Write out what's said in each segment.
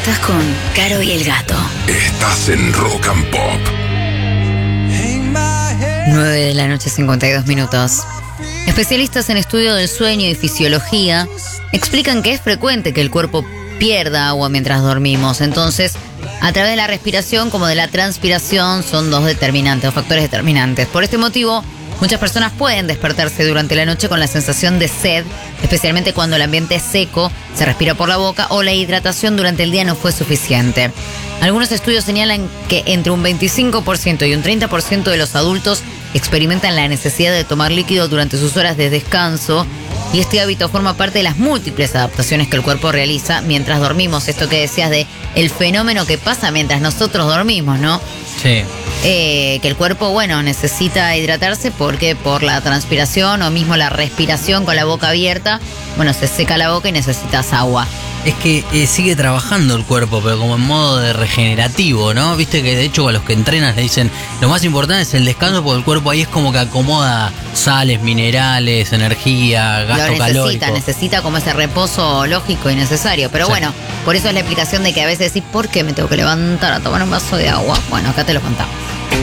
Estás con Caro y el Gato. Estás en Rock and Pop. 9:52 a.m. Especialistas en estudio del sueño y fisiología explican que es frecuente que el cuerpo pierda agua mientras dormimos. Entonces, a través de la respiración como de la transpiración son dos factores determinantes. Por este motivo, muchas personas pueden despertarse durante la noche con la sensación de sed, especialmente cuando el ambiente es seco, se respira por la boca o la hidratación durante el día no fue suficiente. Algunos estudios señalan que entre un 25% y un 30% de los adultos experimentan la necesidad de tomar líquido durante sus horas de descanso, y este hábito forma parte de las múltiples adaptaciones que el cuerpo realiza mientras dormimos. Esto que decías de el fenómeno que pasa mientras nosotros dormimos, ¿no? Sí. Que el cuerpo, necesita hidratarse porque por la transpiración o mismo la respiración con la boca abierta, se seca la boca y necesitas agua. Es que sigue trabajando el cuerpo, pero como en modo de regenerativo, ¿no? Viste que de hecho a los que entrenan le dicen lo más importante es el descanso, porque el cuerpo ahí es como que acomoda sales, minerales, energía, gasto calórico. Necesita como ese reposo lógico y necesario. Pero Sí. Por eso es la explicación de que a veces decís, ¿por qué me tengo que levantar a tomar un vaso de agua? Bueno, acá te lo contamos.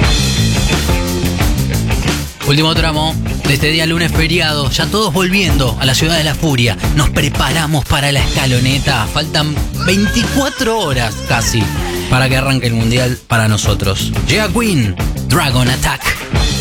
Último tramo de este día lunes feriado, ya todos volviendo a la ciudad de la furia. Nos preparamos para la escaloneta. Faltan 24 horas casi para que arranque el mundial para nosotros. Llega Queen, Dragon Attack.